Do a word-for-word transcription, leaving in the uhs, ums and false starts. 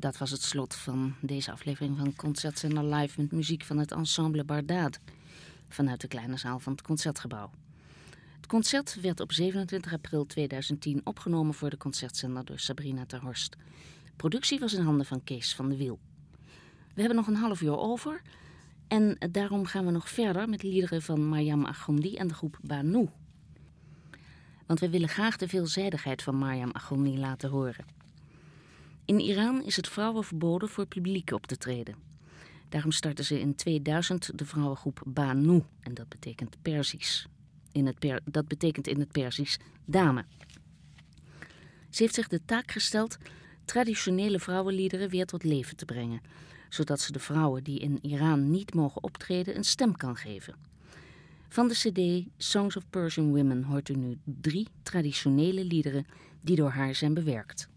Dat was het slot van deze aflevering van Concertzender Live met muziek van het ensemble Bardade vanuit de kleine zaal van het Concertgebouw. Het concert werd op zevenentwintig april tweeduizend tien opgenomen voor de Concertzender door Sabrina ter Horst. De productie was in handen van Kees van de Wiel. We hebben nog een half uur over en daarom gaan we nog verder met liederen van Maryam Agondi en de groep Banu. Want we willen graag de veelzijdigheid van Maryam Agondi laten horen. In Iran is het vrouwen verboden voor publiek op te treden. Daarom startten ze in tweeduizend de vrouwengroep Banu en dat betekent Perzisch. In het per, dat betekent in het Perzisch dame. Ze heeft zich de taak gesteld traditionele vrouwenliederen weer tot leven te brengen, zodat ze de vrouwen die in Iran niet mogen optreden een stem kan geven. Van de cd Songs of Persian Women hoort u nu drie traditionele liederen die door haar zijn bewerkt.